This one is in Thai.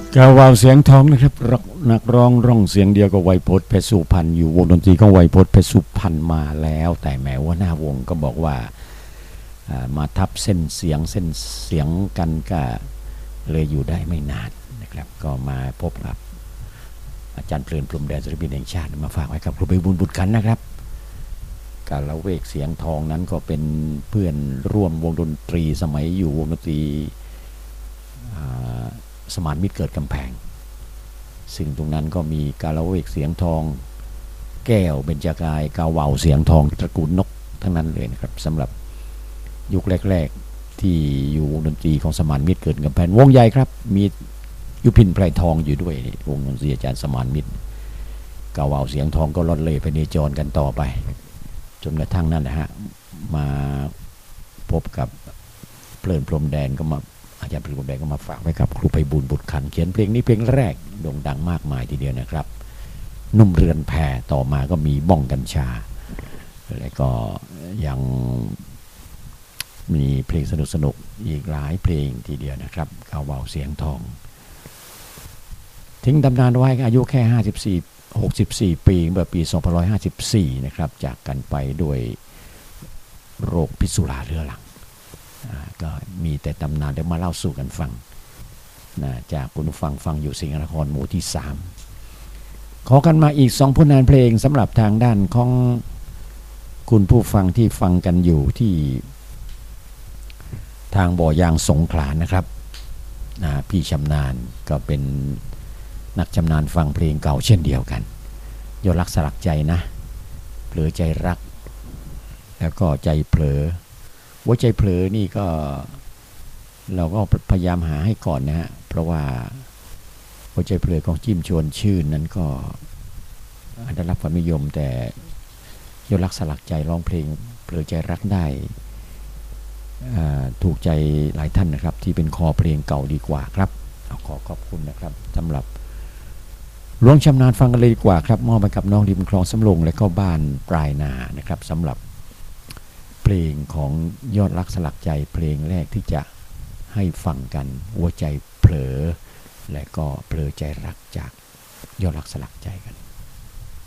กาวาวเสียงทองนะครับนักร้องร้องเสียงเดียวกับไวยพจน์เพชรสุพรรณอยู่วงดนตรีของไวยพจน์เพชรสุพรรณมาแล้วแต่แม้ว่าหน้าวงก็บอกว่ามาทับเส้นเสียงกันก็เลยอยู่ได้ไม่นานนะครับก็มาพบกับอาจารย์เพลินพรหมแดนศิลปินแห่งชาติมาฝากไว้กับครูไพบูลย์บุตรขันธ์นะครับกาลเวกเสียงทองนั้นก็เป็นเพื่อนร่วมวงดนตรีสมัยอยู่วงดนตรีสมานมิตรเกิดกำแพงซึ่งตรงนั้นก็มีกาลเวกเสียงทองแก้วเบญจกายกาวาวเสียงทองตระกูลนกทั้งนั้นเลยนะครับสำหรับยุคแรกๆที่อยู่วงดนตรีของสมานมิตรเกิดกำแพงวงใหญ่ครับมียุพินไพรทองอยู่ด้วยวงดนตรีอาจารย์สมานมิตรกาวาวเสียงทองก็ลดเลยไปเนจรกันต่อไปจนกระทั่งนั้นนะฮะมาพบกับเพลินพรหมแดนก็มาอาจารย์เพลินพรหมแดนก็มาฝากไว้กับครูไพบูลย์บุตรขันธ์เขียนเพลงนี้เพลงแรกโด่งดังมากมายทีเดียวนะครับนุ่มเรือนแพต่อมาก็มีบ้องกัญชาแล้วก็ยังมีเพลงสนุกอีกหลายเพลงทีเดียวนะครับกาวาวเสียงทองทิ้งตำนานไว้อายุแค่64ปีเมื่อปี2554นะครับจากกันไปด้วยโรคพิษสุราเรื้อรังก็มีแต่ตำนานเดี๋ยวมาเล่าสู่กันฟังนะจากคุณผู้ฟังอยู่สิงห์นครหมู่ที่3ขอกันมาอีก2ผลงานเพลงสำหรับทางด้านของคุณผู้ฟังที่ฟังกันอยู่ที่ทางบ่อยางสงขลานะครับพี่ชำนาญก็เป็นนักชำนาญฟังเพลงเก่าเช่นเดียวกันยอดรักสลักใจนะเผลอใจรักแล้วก็ใจเผลอว่าใจเผลอนี่ก็เราก็พยายามหาให้ก่อนนะฮะเพราะว่าหัวใจเผลอของจิ้มชวนชื่นนั้นก็ได้รับความนิยมแต่ยอดรักสลักใจร้องเพลงเผลอใจรักได้ถูกใจหลายท่านนะครับที่เป็นคอเพลงเก่าดีกว่าครับขอขอบคุณนะครับสำหรับหลวงชำนาญฟังกันเลยดีกว่าครับมอบไปกับน้องริมคลองสำโรงและก็บ้านปลายนานะครับสำหรับเพลงของยอดรักสลักใจเพลงแรกที่จะให้ฟังกันหัวใจเผลอและก็เผลอใจรักจากยอดรักสลักใจกัน